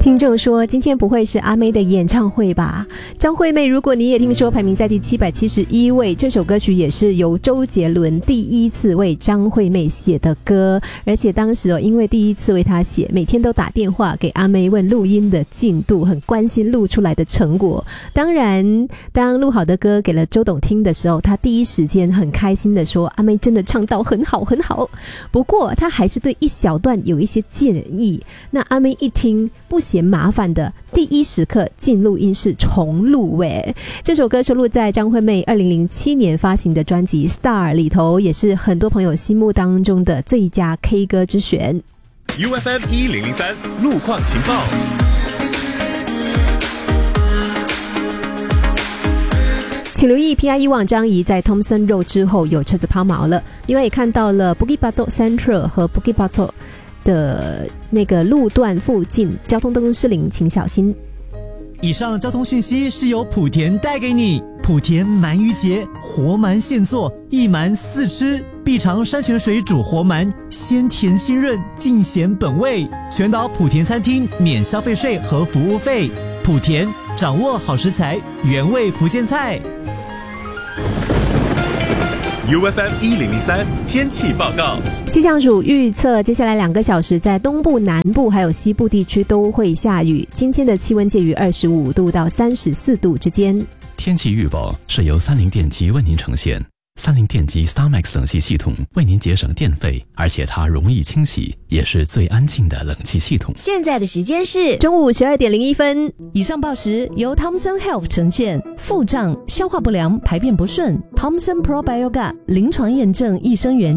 听众说今天不会是阿妹的演唱会吧？张惠妹，如果你也听说排名在第771位，这首歌曲也是由周杰伦第一次为张惠妹写的歌，而且当时因为第一次为她写，每天都打电话给阿妹问录音的进度，很关心录出来的成果。当然当录好的歌给了周董听的时候，他第一时间很开心的说阿妹真的唱到很好很好，不过他还是对一小段有一些建议。那阿妹一听不嫌麻烦的，第一时刻进录音室重录耶。这首歌收录在张惠妹2007年发行的专辑 Star 里头，也是很多朋友心目当中的最佳 K 歌之选。 UFM 1003路况情报。 请留意 PIE 往张仪在 Thomson Road 之后有车子抛锚了，另外也看到了 Bukit Batok Central 和 Bukit Batok 的那个路段附近交通灯失灵，请小心。 以上交通讯息是由莆田带给你。莆田鳗鱼节，活鳗现做，一鳗4吃，必尝山泉水煮活鳗，鲜甜清润，尽显本味。全岛莆田餐厅免消费税和服务费。莆田掌握好食材，原味福建菜。 UFM 1003天气报告。 气象署预测，接下来2个小时在东部、南部还有西部地区都会下雨。今天的气温介于25度到34度之间。 天气预报是由三菱电机为您呈现。三菱电机 StarMax 冷气系统为您节省电费，而且它容易清洗，也是最安静的冷气系统。 现在的时间是中午12点01分。 以上报时由 Thomson Health 呈现。腹胀、消化不良、排便不顺， Thomson Probioga 临床验证益生元